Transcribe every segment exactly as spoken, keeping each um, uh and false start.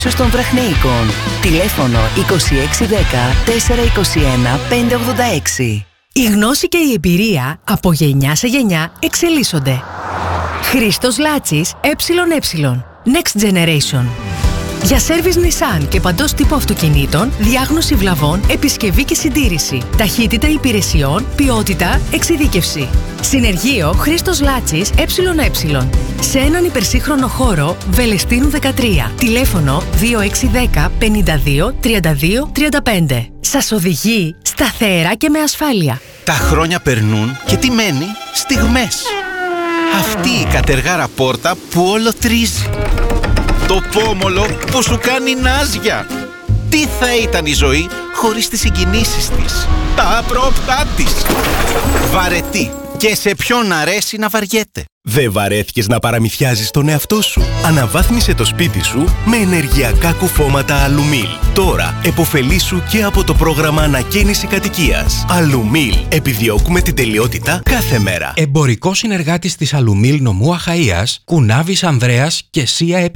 των Βραχνέικων. Τηλέφωνο είκοσι έξι δέκα τετρακόσια είκοσι ένα πεντακόσια ογδόντα έξι. Η γνώση και η εμπειρία από γενιά σε γενιά εξελίσσονται. Χρήστος Λάτσης ΕΕ. Next Generation. Για σέρβις Nissan και παντός τύπου αυτοκινήτων, διάγνωση βλαβών, επισκευή και συντήρηση. Ταχύτητα υπηρεσιών, ποιότητα, εξειδίκευση. Συνεργείο Χρήστος Λάτσης ΕΕ. Σε έναν υπερσύγχρονο χώρο Βελεστίνου δεκατρία. Τηλέφωνο δύο έξι δέκα πενήντα δύο τριάντα δύο τριάντα πέντε. Σας οδηγεί σταθερά και με ασφάλεια. Τα χρόνια περνούν και τι μένει? Στιγμές. Αυτή η κατεργάρα πόρτα που όλο τρίζει. Το πόμολο που σου κάνει νάζια. Τι θα ήταν η ζωή χωρίς τις συγκινήσεις της, τα απρόπτά της. Βαρετή. Και σε ποιον αρέσει να βαριέται. Δεν βαρέθηκες να παραμυθιάζεις τον εαυτό σου? Αναβάθμισε το σπίτι σου με ενεργειακά κουφώματα Αλουμίλ. Τώρα επωφελήσου και από το πρόγραμμα ανακαίνιση κατοικίας. Αλουμίλ. Επιδιώκουμε την τελειότητα κάθε μέρα. Εμπορικό συνεργάτης της Αλουμίλ νομού Αχαΐας, Κουνάβης Ανδρέας και ΣΥΑ ΕΕ.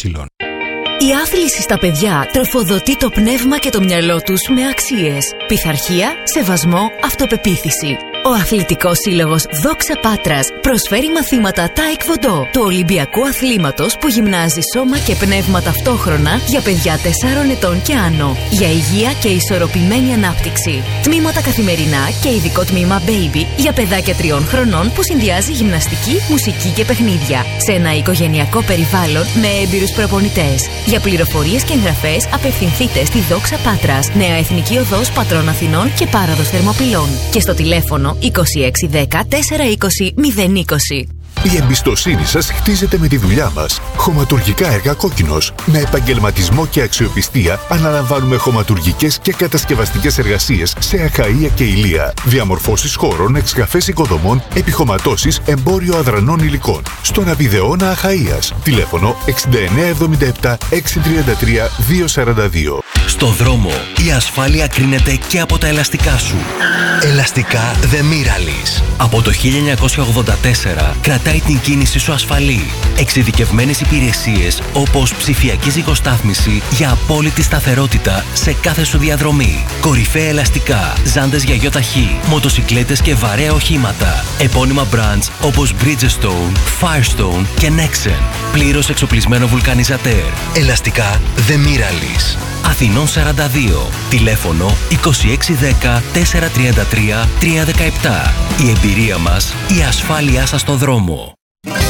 Η άθληση στα παιδιά τροφοδοτεί το πνεύμα και το μυαλό τους με αξίες, πειθαρχία, σεβασμό, αυτοπεποίθηση. Ο Αθλητικός Σύλλογος Δόξα Πάτρας προσφέρει μαθήματα Taekwondo, του Ολυμπιακού αθλήματος που γυμνάζει σώμα και πνεύμα ταυτόχρονα για παιδιά τεσσάρων ετών και άνω, για υγεία και ισορροπημένη ανάπτυξη. Τμήματα καθημερινά και ειδικό τμήμα Baby για παιδάκια τριών χρονών που συνδυάζει γυμναστική, μουσική και παιχνίδια, σε ένα οικογενειακό περιβάλλον με έμπειρους προπονητές. Για πληροφορίες και εγγραφές απευθυνθείτε στη Δόξα Πάτρας, Νέα Εθνική Οδός Πατρών Αθηνών και Πάραδος Θερμοπυλών και στο τηλέφωνο είκοσι έξι δέκα τετρακόσια είκοσι μηδέν είκοσι. Η εμπιστοσύνη σας χτίζεται με τη δουλειά μας. Χωματουργικά έργα Κόκκινος. Με επαγγελματισμό και αξιοπιστία αναλαμβάνουμε χωματουργικές και κατασκευαστικές εργασίες σε Αχαΐα και Ηλεία. Διαμορφώσεις χώρων, εξκαφές οικοδομών, επιχωματώσεις, εμπόριο αδρανών υλικών. Στον Απιδεώνα Αχαΐας. Τηλέφωνο έξι εννιά εβδομήντα επτά εξακόσια τριάντα τρία διακόσια σαράντα δύο. Στο δρόμο, η ασφάλεια κρίνεται και από τα ελαστικά σου. Ελαστικά The Miralis. Από το χίλια εννιακόσια ογδόντα τέσσερα κρατάει την κίνηση σου ασφαλή. Εξειδικευμένες υπηρεσίες όπως ψηφιακή ζυγοστάθμιση για απόλυτη σταθερότητα σε κάθε σου διαδρομή. Κορυφαία ελαστικά, ζάντες για γιοταχή, μοτοσικλέτες και βαρέα οχήματα. Επώνυμα brands όπως Bridgestone, Firestone και Nexen. Πλήρως εξοπλισμένο βουλκανιζατέρ. Ελαστικά The Miralis. Αθηνών σαράντα δύο. Τηλέφωνο είκοσι έξι δέκα τετρακόσια τριάντα τρία τριακόσια δεκαεπτά. Η εμπειρία μας, η ασφάλειά σας στο δρόμο.